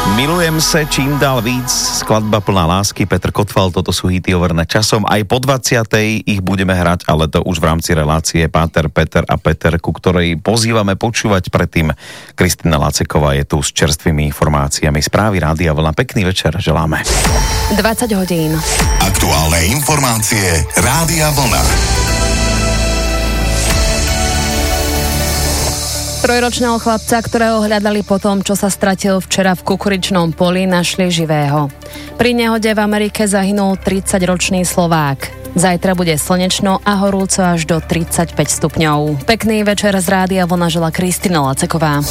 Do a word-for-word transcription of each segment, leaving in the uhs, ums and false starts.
Milujem sa čím dál víc, skladba plná lásky, Petr Kotval, toto sú hity overené časom. Aj po dvadsiatej ich budeme hrať, ale to už v rámci relácie Páter, Peter a Peter, ku ktorej pozývame počúvať. Predtým Kristina Láceková je tu s čerstvými informáciami. Správy Rádia Vlna. Pekný večer želáme. dvadsať hodín. Aktuálne informácie Rádia Vlna. Trojročného chlapca, ktorého hľadali po tom, čo sa stratil včera v kukuričnom poli, našli živého. Pri nehode v Amerike zahynul tridsaťročný Slovák. Zajtra bude slnečno a horúco až do tridsaťpäť stupňov. Pekný večer z Rádia Vlna želá Kristina Láceková.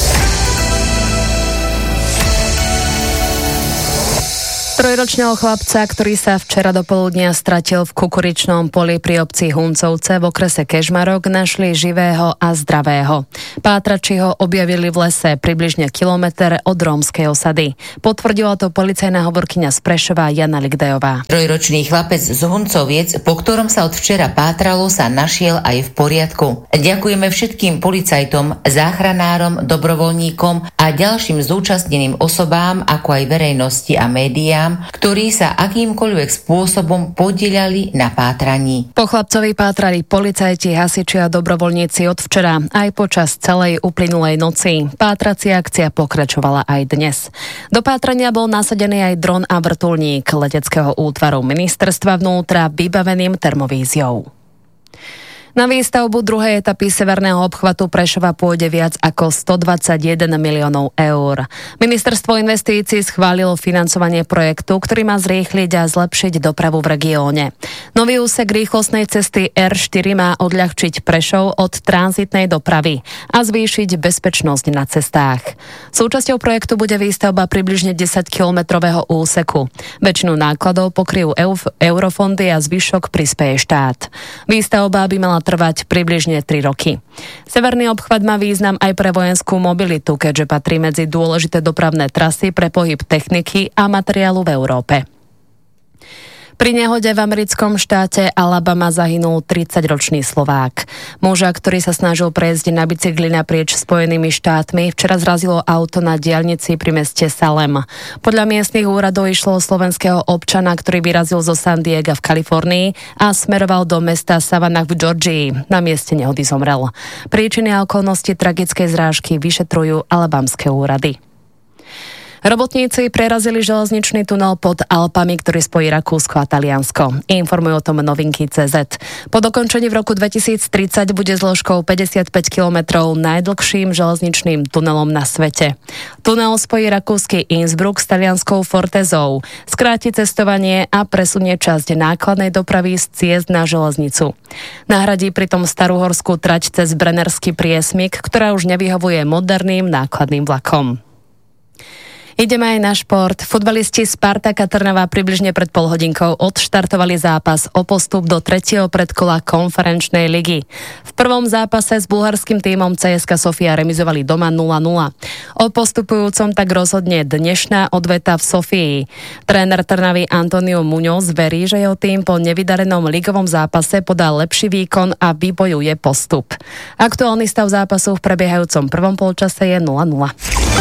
Trojročného chlapca, ktorý sa včera do poludnia stratil v kukuričnom poli pri obci Huncovce v okrese Kežmarok, našli živého a zdravého. Pátrači ho objavili v lese približne kilometr od rómskej osady. Potvrdila to policajná hovorkyňa z Prešova Jana Ligdejová. Trojročný chlapec z Huncoviec, po ktorom sa od včera pátralo, sa našiel aj v poriadku. Ďakujeme všetkým policajtom, záchranárom, dobrovoľníkom a ďalším zúčastneným osobám, ako aj verejnosti a médiám, ktorí sa akýmkoľvek spôsobom podieľali na pátraní. Po chlapcovi pátrali policajti, hasiči a dobrovoľníci od včera aj počas celej uplynulej noci. Pátracia akcia pokračovala aj dnes. Do pátrania bol nasadený aj dron a vrtuľník leteckého útvaru ministerstva vnútra vybaveným termovíziou. Na výstavbu druhej etapy severného obchvatu Prešova pôjde viac ako stodvadsaťjeden miliónov eur. Ministerstvo investícií schválilo financovanie projektu, ktorý má zrýchliť a zlepšiť dopravu v regióne. Nový úsek rýchlostnej cesty er štyri má odľahčiť Prešov od tranzitnej dopravy a zvýšiť bezpečnosť na cestách. Súčasťou projektu bude výstavba približne desaťkilometrového úseku. Väčšinu nákladov pokryjú eurofondy a zvyšok prispeje štát. Výstavba by mala trvať približne tri roky. Severný obchvat má význam aj pre vojenskú mobilitu, keďže patrí medzi dôležité dopravné trasy pre pohyb techniky a materiálu v Európe. Pri nehode v americkom štáte Alabama zahynul tridsaťročný Slovák. Muža, ktorý sa snažil prejsť na bicykli naprieč Spojenými štátmi, včera zrazilo auto na diaľnici pri meste Salem. Podľa miestnych úradov išlo o slovenského občana, ktorý vyrazil zo San Diega v Kalifornii a smeroval do mesta Savannah v Georgii. Na mieste nehody zomrel. Príčiny a okolnosti tragickej zrážky vyšetrujú alabamské úrady. Robotníci prerazili železničný tunel pod Alpami, ktorý spojí Rakúsko a Taliansko. Informujú o tom novinky cé zet. Po dokončení v roku dvetisíctridsať bude s dĺžkou päťdesiatpäť kilometrov najdlhším železničným tunelom na svete. Tunel spojí rakúsky Innsbruck s talianskou Fortezou, skráti cestovanie a presunie časť nákladnej dopravy z ciest na železnicu. Nahradí pritom starú horskú trať cez Brennerský priesmyk, ktorá už nevyhovuje moderným nákladným vlakom. Ideme aj na šport. Futbalisti Spartaka Trnava približne pred pol hodinkou odštartovali zápas o postup do tretieho predkola konferenčnej ligy. V prvom zápase s bulharským tímom cé es ká Sofia remizovali doma nula nula. O postupujúcom tak rozhodne dnešná odveta v Sofii. Tréner Trnavy Antonio Muñoz verí, že jeho tým po nevydarenom ligovom zápase podá lepší výkon a vybojuje postup. Aktuálny stav zápasu v prebiehajúcom prvom polčase je nula nula.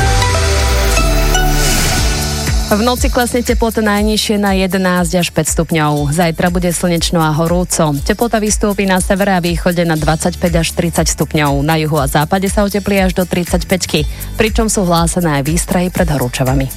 V noci klesne teplota najnižšie na jedenásť až päť stupňov. Zajtra bude slnečno a horúco. Teplota vystúpi na severe a východe na dvadsaťpäť až tridsať stupňov. Na juhu a západe sa oteplí až do tridsaťpäť, pričom sú hlásené aj výstrahy pred horúčavami.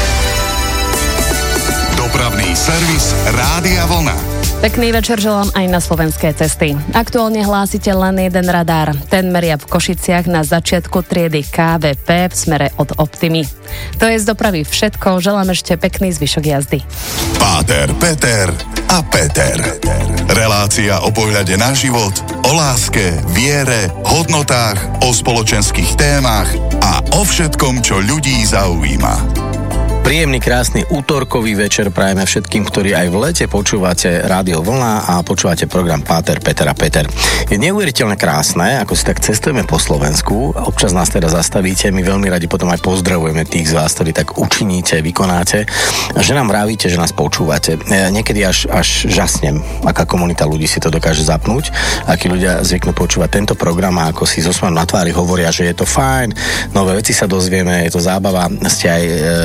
Dopravný servis Rádia Vlna. Pekný večer želám aj na slovenské cesty. Aktuálne hlásite len jeden radár. Ten meria v Košiciach na začiatku triedy ká vé pé v smere od Optimy. To je z dopravy všetko. Želám ešte pekný zvyšok jazdy. Páter, Peter a Peter. Relácia o pohľade na život, o láske, viere, hodnotách, o spoločenských témach a o všetkom, čo ľudí zaujíma. Príjemný, krásny útorkový večer prajeme všetkým, ktorí aj v lete počúvate Rádio Vlna a počúvate program Páter, Peter a Peter. Je neuveriteľne krásne, ako si tak cestujeme po Slovensku. Občas nás teda zastavíte, my veľmi radi potom aj pozdravujeme tých z vás, ktorí tak učiníte, vykonáte, že nám vravíte, že nás počúvate. Niekedy až, až žasnem, aká komunita ľudí si to dokáže zapnúť, akí ľudia zvyknú počúvať tento program a ako si so smerom na tvári hovoria, že je to fajn, nové veci sa dozvieme, je to zábava, ste aj e, veľmi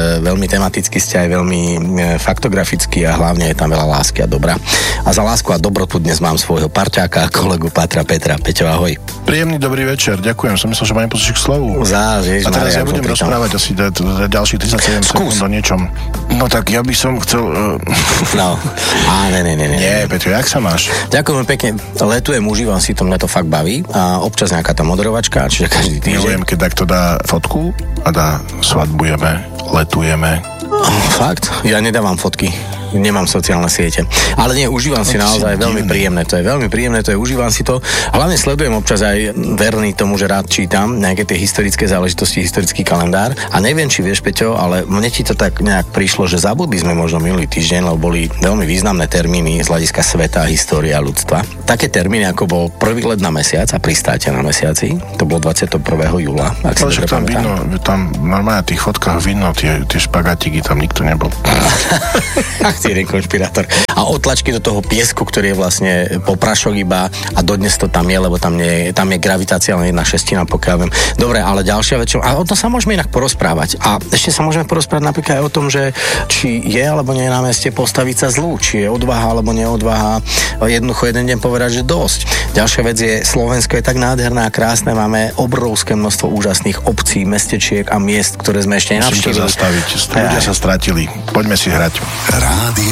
tematicky, ste aj veľmi faktografickí a hlavne je tam veľa lásky a dobra. A za lásku a dobrotu dnes mám svojho parťáka a kolegu Pátra Petra. Peťo, ahoj. Príjemný dobrý večer, ďakujem. Som myslel, že ma nepočíš k slovu. Zá, vieš, a teraz Maria, ja budem rozprávať asi da, da, ďalších tridsaťsedem sekúnd o niečom. No tak ja by som chcel... Uh... No, á, ne, ne, ne, ne. Nie, Peťo, jak sa máš? Ďakujem pekne. Letujem, užívam si to, mňa to fakt baví. A občas nejaká tá moderovačka, čiže každý týždeň. Milujem, keď takto dá fotku a dá svadbujeme, letujeme. Fakt? Ja nedávam fotky. Nemám sociálne siete. Ale nie, užívam si naozaj veľmi príjemné. To je veľmi príjemné, to je, užívam si to. Hlavne sledujem občas aj verný tomu, že rád čítam nejaké tie historické záležitosti, historický kalendár. A neviem, či vieš, Peťo, ale mne ti to tak nejak prišlo, že zabudli sme možno minulý týždeň, lebo boli veľmi významné termíny z hľadiska sveta a história ľudstva. Také termíny, ako bol prvý let na mesiac a pristáte na mesiaci. To bolo dvadsiateho prvého júla. Ale že tam vidno, tam normálne na tých fotkách vidno tie, tie špagatiky, tam nikto nebol. Jeden konšpirátor. A otlačky do toho piesku, ktorý je vlastne poprašok iba a dodnes to tam je, lebo tam je, tam je gravitácia len jedna šestina, pokiaľ viem. Dobre, ale ďalšia vec, a o tom sa môžeme inak porozprávať. A ešte sa môžeme porozprávať napríklad aj o tom, že či je alebo nie je na meste postaviť sa zlu, či je odvaha alebo neodvaha jednoducho jeden deň povedať, že dosť. Ďalšia vec je, Slovensko je tak nádherné a krásne, máme obrovské množstvo úžasných obcí, mestečiek a miest, ktoré sme ešte nenavštívili. Musím to zastaviť. Ľudia sa stratili. Poďme si hrať. Rádio